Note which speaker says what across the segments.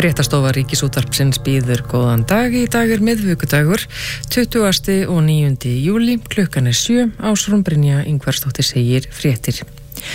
Speaker 1: Fréttastofa Ríkisútvarpsins býður góðan dag. Í dag miðvikudagur, 20. og 9. júlí, klukkan 7, Ásrún Brynja Ingvarsdóttir segir fréttir.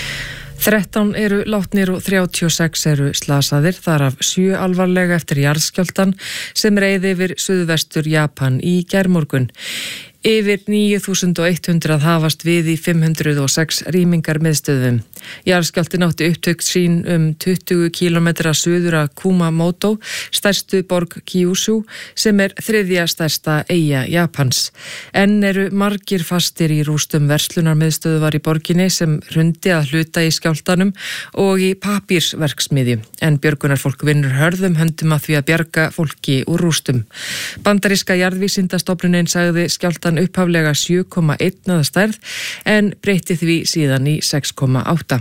Speaker 1: 13 eru látnir og 36 eru slasaðir, þar af 7 alvarlega eftir jarðskjálftann sem reið yfir suðvestur Japan í gærmorgun. Yfir 9.100 hafast við í 506 rýmingar miðstöðum. Jarðskjálftinn átti upptök sín 20 kilometra suður að Kumamoto, stærstu borg Kyushu, sem þriðja stærsta eyja Japans. Enn eru margir fastir í rústum verslunarmiðstöðvar í borginni sem hrundi að hluta í skjálftanum og í papírsverksmiðju. En björgunarfólk vinnur hörðum höndum að því að bjarga fólki úr rústum. Bandaríska jarðvísindastofnunin sagði skjálftan upphaflega 7,1 að stærð en breytti því síðan í 6,8.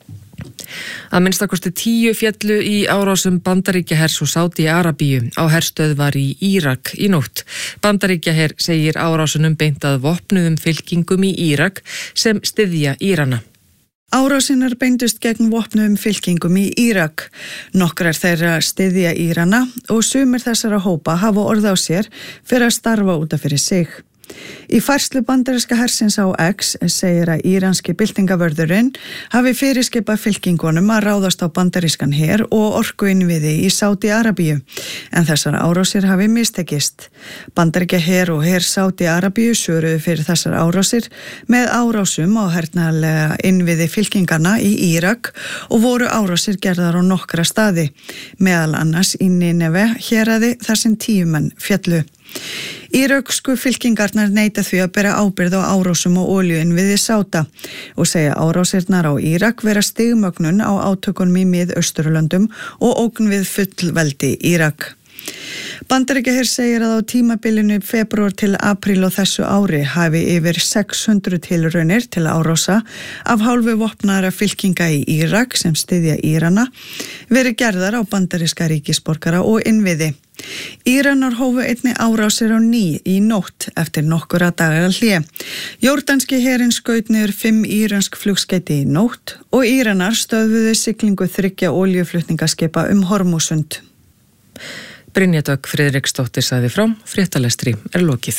Speaker 1: Að minnstakosti 10 féllu í árásum Bandaríkjahers og Sádi-Arabíu á herstöðvar í Írak í nótt. Bandaríkjaher segir árásunum beint að vopnuðum fylkingum í Írak sem styðja Írana.
Speaker 2: Árásinnar beindust gegn vopnuðum fylkingum í Írak. Nokkrar þeirra styðja Írana og sumir þessara hópa hafa orð á sér fyrir að starfa út af fyrir sig. Í færslu bandaríska hersins á X segir að íranski byltingavörðurinn hafi fyrirskipað fylkingunum að ráðast á bandarískan her og orkuinnviði í Sádi-Arabíu, en þessar árásir hafi mistekist. Bandaríkja her og her Sádi-Arabíu svöruðu fyrir þessar árásir með árásum á hernaðarlega innviði fylkingarna í Írak og voru árásir gerðar á nokkra staði, meðal annars í Nineve héraði þar sem 10 menn féllu. Íröksku fylkingarnar neita því að bera ábyrgð á árásum og olíuinnviði Sáda og segja árásirnar á Írak vera stigmögnun á átökunum í Mið-Austurlöndum og ógn við fullveldi Írak. Bandaríkjaher segir að á tímabilinu febrúar til apríl á þessu ári hafi yfir 600 tilraunir til árása af hálfu vopnaðra fylkinga í Írak sem styðja Írana verið gerðar á bandaríska ríkisborgara og innviði. Íranar hófu einnig árásir á ný í nótt eftir nokkura daga hlé. Jórdanski herinn skaut niður 5 íransk flugskeyti í nótt og Íranar stöðvuðu siglingu 3 olíuflutningaskipa Hormúsund.
Speaker 1: Brynja Dögg Friðriksdóttir sagði frá, fréttalestri lokið.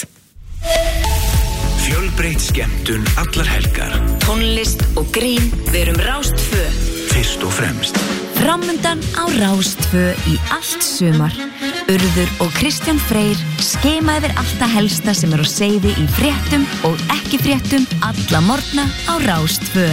Speaker 3: Fjölbreytt skemmtun allar helgar.
Speaker 4: Tónlist og grín, við erum Rás 2.
Speaker 3: Fyrst og fremst.
Speaker 4: Framundan á Rás 2 í allt sumar. Urður og Kristján Freyr skema yfir allt það helsta sem á seyði í fréttum og ekki fréttum alla morgna á Rás 2.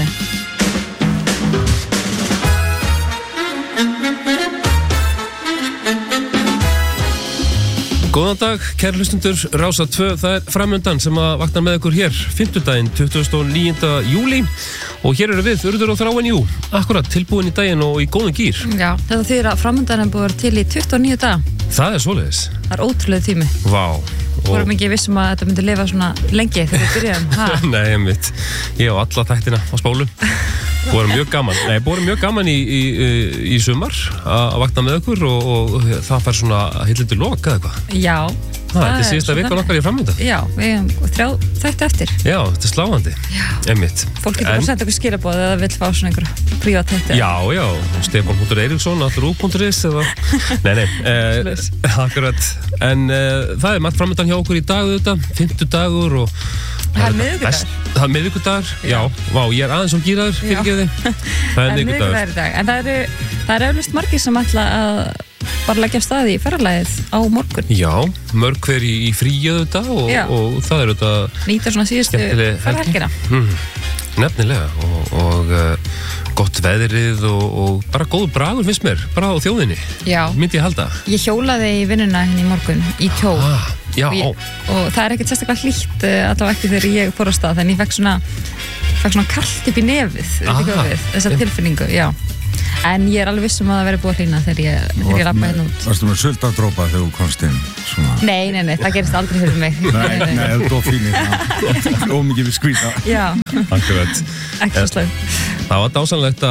Speaker 5: Góðan dag, kæru hlustundur, Rása 2, það framundan sem að vakna með ykkur hér, 50. 29. júlí og hér eru við, Urður og Þráin, jú, akkurat, tilbúin í daginn og í góðum gýr.
Speaker 6: Já, þetta þýðir að framundan er búið til í 29 daga.
Speaker 5: Það er svoleiðis.
Speaker 6: Það er ótrúlega tími.
Speaker 5: Vá.
Speaker 6: Vorum ekki vissum að þetta myndi lifa svona lengi þegar við byrjaðum.
Speaker 5: Nei, einmitt. Ég á alla þættina á spólu. Búið mjög gaman í sumar að vakna með okkur og það fær svona hillindu loka eða eitthvað.
Speaker 6: Já.
Speaker 5: Þetta er síðasta vikan okkar í framönda.
Speaker 6: Já, við hefum 3 þætti eftir.
Speaker 5: Já, þetta er sláandi.
Speaker 6: Já.
Speaker 5: Einmitt.
Speaker 6: Fólk getur bara senda okkur skilaboð eða vill fá svona einhverja prívat þætti.
Speaker 5: Já, Stefán.Eiríksson, allur.is eða... Nei, akkurat. En það er margt framöndan hjá okkur í dag þetta, 50 dagur og...
Speaker 6: Það er miðvikudagur.
Speaker 5: Það er miðvikudagur, já. Vá, ég er aðeins og gíraður, fyrirgefiði. Það er miðvikudagur
Speaker 6: í dag. En það er eflaust margir sem ætla að bara leggja af stað í ferðalagið á morgun.
Speaker 5: Já, mörg hver í fríu þetta og það er þetta...
Speaker 6: Nýta svona síðustu ferðhelgina.
Speaker 5: Nefnilega og gott veðrið og bara góð bragur finnst mér, bara á þjóðinni. Já. Myndi ég halda.
Speaker 6: Ég hjólaði í vinnuna henni í morgun í kjól.
Speaker 5: Já.
Speaker 6: Og það er ekkert sérstaklega hlýtt allavega ekki þegar ég fór á stað, þannig ég fekk svona kalt upp í nefið, þessa tilfinningu, já. En ég er alveg viss að það verið búið að hlýna þegar ég labba hérna út.
Speaker 7: Varstu með sultardrópa þegar þú komst inn? Svona?
Speaker 6: Nei, það gerist aldrei fyrir mig.
Speaker 7: Nei, það er fínir. Ómikið við skvíta.
Speaker 6: Já.
Speaker 5: Akkurat.
Speaker 6: Ekki svo slæm.
Speaker 5: Það var dásanlegt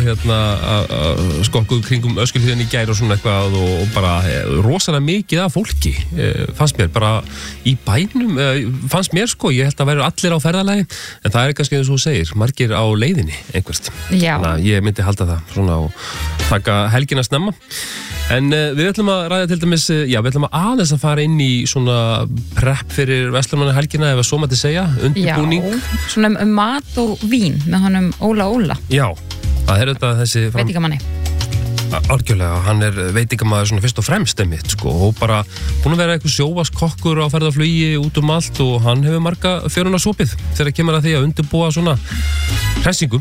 Speaker 5: að skokkuð kringum Öskjuhlíðina í gær og svona eitthvað og bara rosalega mikið af fólki fannst mér bara í bænum fannst mér ég held að væru allir á ferðalagi en það er kannski eins og þú segir margir á leiðinni einhvert.
Speaker 6: Já.
Speaker 5: Þannig að ég myndi halda það svona og taka helgina snemma En við ætlum að ræða til dæmis, við ætlum að aðeins að fara inn í svona prep fyrir Verslunarmannahelgina, ef að svo mætti segja, undirbúning.
Speaker 6: Já, svona mat og vín með honum Óla.
Speaker 5: Já, það þetta þessi...
Speaker 6: Veitingamanni.
Speaker 5: Algjörlega, hann veitingamaður svona fyrst og fremst einmitt, sko, og bara búin að vera eitthvað sjóvaskokkur á ferðarflugi út allt og hann hefur marga fjöruna sopið þegar kemur að því að undirbúa svona hressingu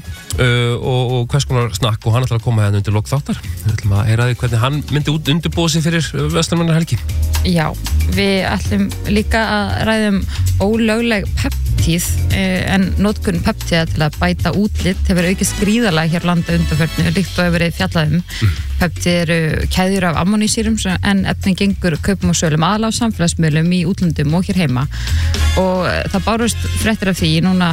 Speaker 5: og hvers konar snakk og hann ætlar að koma hérna undir lok þáttar. Við ætlum að heyra því hvernig hann myndi undirbúa sig fyrir Verslunarmannahelgi. Já,
Speaker 6: við ætlum líka að ræðum ólögleg peptíð en notkun peptíða til að bæta útlit hefur aukist gríðarlega hér landa undanförnu líkt og hefur verið fjallað Peptíð eru keðjur af ammonísýrum en efnin gengur kaupum og sölum aðallega á samfélagsmiðlum í útlöndum og hér heima og það bárust fréttir af því núna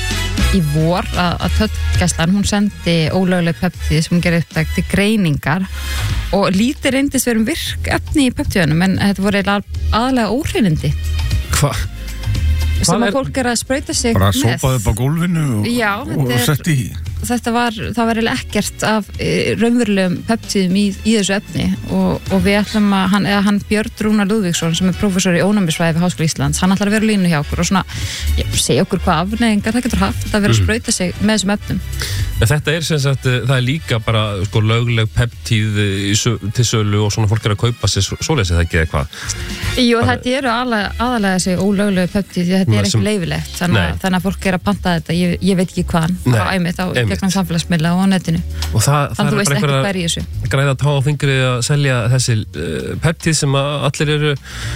Speaker 6: í vor að tollgæslan hún sendi ólögleg peptíð sem hún gerir upptækt til greiningar og lítið reyndist verum virk efni í peptíðunum en þetta voru aðalega óhreinindi.
Speaker 5: Hvað?
Speaker 6: Sem að fólk að sprauta sig
Speaker 7: bara
Speaker 6: með.
Speaker 7: Bara sópaði upp á gólfinu og setti í.
Speaker 6: Það var ekkert af raunverulegum peptíðum í þessu efni og við ætlum að hann Björn Rúnar Lúðvíksson sem prófessor í ónæmisfræði við Háskóla Íslands, hann ætlar að vera línu hjá okkur og svona, segja okkur hvað afneyingar það getur haft að vera að sprauta sig með þessum efnum.
Speaker 5: En þetta sem sagt, það líka bara sko lögleg peptíð til sölu og svona fólk að kaupa sér svoleiðis það ekki eitthvað.
Speaker 6: Jú, þetta eru aðalega þessi ólöglegu peptíð því þetta ekki leyfilegt, þannig að fólk að panta þetta, ég veit ekki hvaðan gegnum samfélagsmiðla og á netinu
Speaker 5: og
Speaker 6: þannig að þú veist ekki hverju þessu
Speaker 5: græða tá á fingri að selja þessi peptíð sem allir eru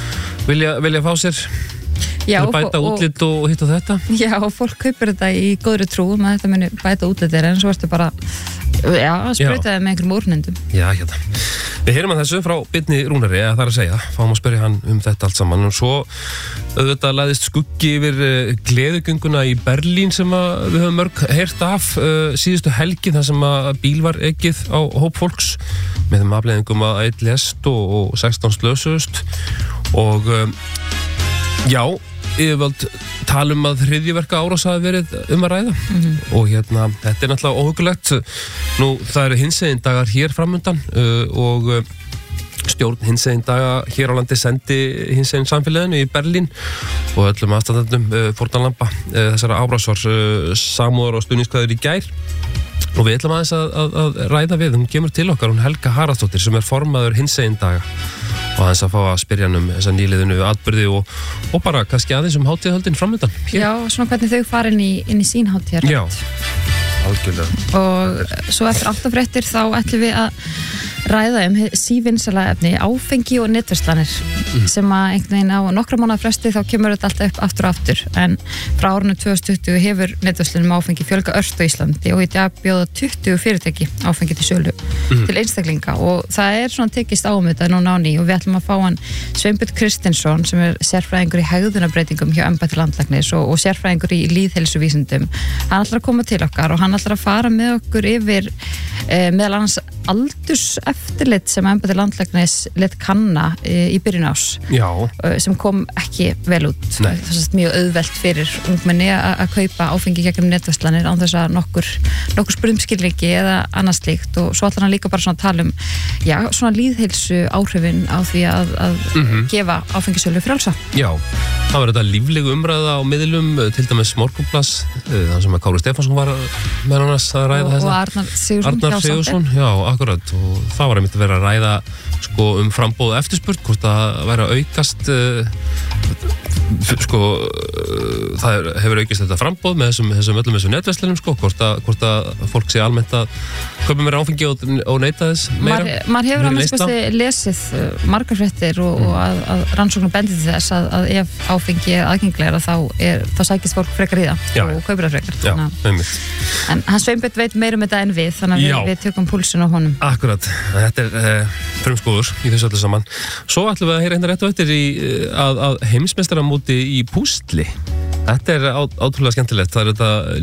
Speaker 5: vilja fá sér til að bæta útlit og hitt og þetta. Já, og fólk kaupir þetta í góðri trú að þetta muni bæta útlitir en svo ertu bara að sprauta það með einhverjum úrnendum. Já, hérna. Við heyrum að þessu frá Birni Rúnari, það að segja, fáum að spyrja hann þetta allt saman og svo auðvitað lagðist skuggi yfir gleðigönguna í Berlín sem við höfum mörg heyrt af síðustu helgi þar sem að bíl var ekið á hóp fólks með þeim afleiðingum að 1 lést og 16 slösuðust og yfirvöld tala að hryðjuverka árás hafi verið að ræða og þetta náttúrulega óhugulegt. Nú það eru hinsegin dagar hér framundan og stjórn hinsegin daga hér á landi sendi hinsegin samfélaginu í Berlín og öllum aðstandendum fórnarlamba þessara árásar samúðar og stuðningskvæður í gær og við ætlum aðeins að ræða við, hún kemur til okkar, hún Helga Haraldsdóttir sem formaður hinsegin daga og aðeins að fá að spyrja hann þessa nýliðinu atburði og bara kannski aðeins hátíðahöldin framöndan. Já, svona hvernig þau fara inn í sín hátíðar. Já, algjörlega. Og svo eftir 8 fréttir þá ætlum við að ræða sívinsæla efni áfengi og netverslanir sem að einhvern veginn á nokkra mánaða fresti þá kemur þetta alltaf upp aftur og aftur en frá árinu 2020 hefur netverslunum áfengi fjölga ört á Íslandi og í dag bjóða 20 fyrirtæki áfengi til sölu til einstaklinga og það svona tekist á þetta núna á ný og við ætlum að fá hann Sveinbjörn Kristinsson sem sérfræðingur í hegðunarbreytingum hjá embætti landlæknis og sérfræðingur í lýðheilsuvísindum. Hann ætlar að koma til okkar og hann ætlar að fara með okkur yfir meðal annars aldurseftirlit sem embætti landlæknis lét kanna í byrjun árs sem kom ekki vel út. Það mjög auðvelt fyrir ungmenni að kaupa áfengi gegnum netverslanir án þess að nokkur spurðum skilríki eða annað slíkt og svo ætlar hann líka bara svona að tala svona lýðheilsu áhrifin á því að gefa áfengisölu frjálsa. Já, það var þetta lífleg umræða á miðlum til dæmis Morgunblaðs þar sem að Kári Stefánsson var með annars að ræða þessa og Arnar Sigurðsson, já, akkurat og það var einmitt að vera að ræða sko frambóð og eftirspurn hvort það væri að aukast það hefur aukist þetta frambóð með þessum netverslunum sko, hvort að fólk sé almennt að kaupa meira áfengi og neyta þess meira. Maður hefur annars lesið margar fréttir og að rannsóknum bendi til þess að ef áfengi aðgengilegra þá sækist fólk frekar í það og kaupir það frekar. Já, einmitt. En hans Sveinbjörn veit meira þetta en við þannig að við tökum púlsun á honum. Akkurat, þetta frumskóður í þessu öllu saman. Svo ætlum við að heyra hérna rétt og eftir að heimsmeistaramóti í púsli. Þetta ótrúlega skemmtilegt. Það þetta